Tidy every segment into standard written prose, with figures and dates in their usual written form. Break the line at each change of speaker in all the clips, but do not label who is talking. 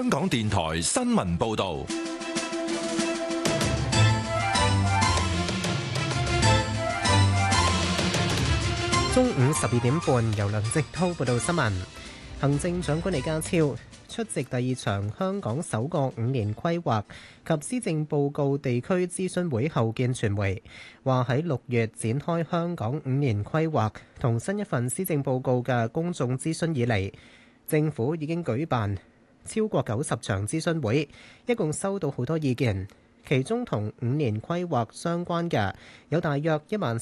香港電台新聞報道。
中午12點半，由梁正滔報道新聞。行政長官李家超出席第二場香港首個5年規劃及施政報告地區諮詢會後見傳媒，話喺6月展開香港5年規劃同新一份施政報告嘅公眾諮詢以嚟，政府已經舉辦超過90場諮詢會，一共收到好多意見。其中同5年規劃相關嘅有大約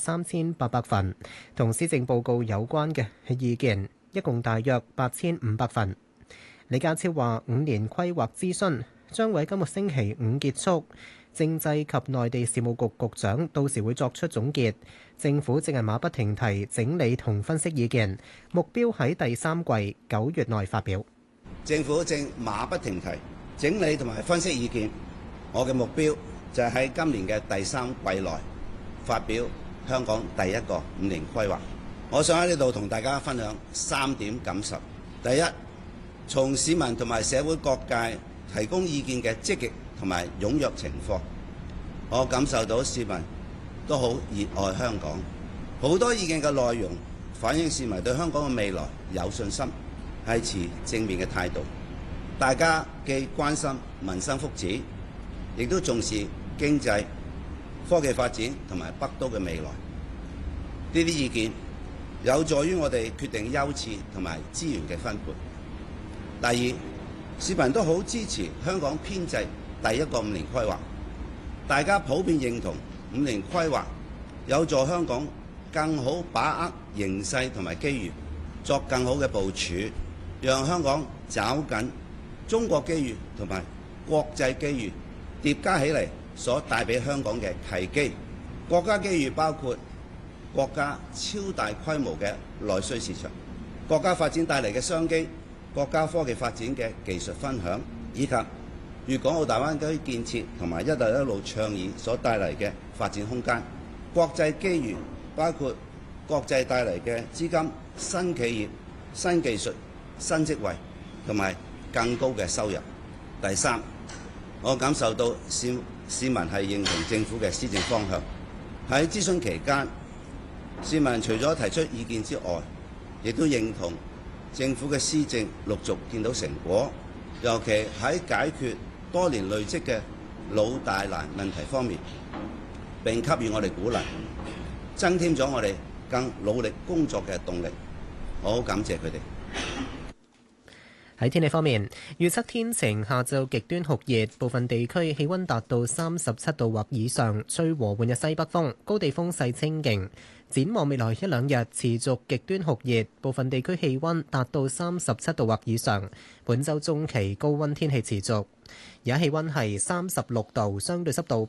13800份，同施政報告有關嘅意見一共大約8500份。李家超話5年規劃諮詢將會今個星期5結束，政制及內地事務局局長到時會作出總結。政府正係馬不停蹄整理同分析意見，目標喺第3季9月內發表。
政府正馬不停蹄整理同埋分析意見，我嘅目標就係喺今年嘅第3季內發表香港第一個5年規劃。我想喺呢度同大家分享3點感受。第一，從市民同埋社會各界提供意見嘅積極同埋踴躍情況，我感受到市民都好熱愛香港。好多意見嘅內容反映市民對香港嘅未來有信心，係持正面嘅態度。大家既關心民生福祉，亦都重視經濟、科技發展同埋北都嘅未來。呢啲意見有助於我哋決定優次同埋資源嘅分配。第二，市民都好支持香港編制第一個5年規劃，大家普遍認同5年規劃有助香港更好把握形勢同埋機遇，作更好嘅部署，讓香港抓緊中國機遇同埋國際機遇疊加起嚟所帶俾香港嘅契機。國家機遇包括國家超大規模嘅內需市場，國家發展帶嚟嘅商機，國家科技發展嘅技術分享，以及粵港澳大灣區建設同埋一帶一路倡議所帶嚟嘅發展空間。國際機遇包括國際帶嚟嘅資金、新企業、新技術、新職位同埋更高嘅收入。第三，我感受到市民係認同政府嘅施政方向。喺諮詢期間，市民除咗提出意見之外，亦都認同政府嘅施政陸續見到成果，尤其喺解決多年累積嘅老大難問題方面，並給予我哋鼓勵，增添咗我哋更努力工作嘅動力。我好感謝佢哋。
喺天氣方面，預測天晴，下晝極端酷熱，部分地區氣溫達到37度或以上，吹和緩嘅西北風，高地風勢清勁。展望未來1、2日持續極端酷熱，部分地區氣溫達到37度或以上。本週中期高溫天氣持續。而家氣溫係36度，相對濕度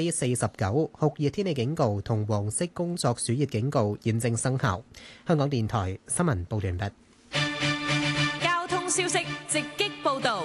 49%，酷熱天氣警告同黃色工作暑熱警告現正生效。香港電台新聞報道完畢。
消息直擊報導，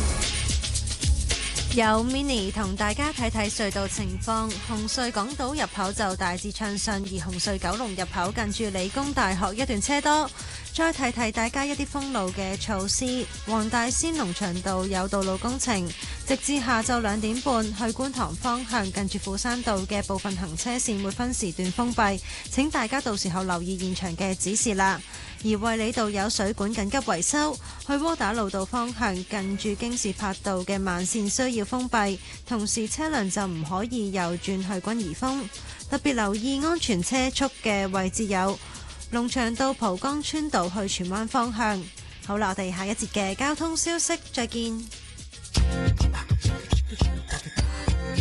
有 Mini 同大家睇睇隧道情況。紅隧港島入口就大致暢順，而紅隧九龍入口近住理工大學一段車多。再提提大家一啲封路嘅措施，黃大仙龍翔道有道路工程，直至下晝2點半，去觀塘方向近住斧山道嘅部分行車線會分時段封閉，請大家到時候留意現場嘅指示啦。而衛理道有水管緊急維修，去窩打老道方向近住京士柏道嘅慢線需要封閉，同時車輛就唔可以右轉去君怡峰。特別留意安全車速嘅位置有龍翔道蒲崗村道去荃灣方向。好啦，我哋下一節嘅交通消息再見。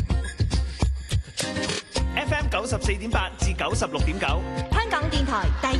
FM 94.8至96.9，
香港電台第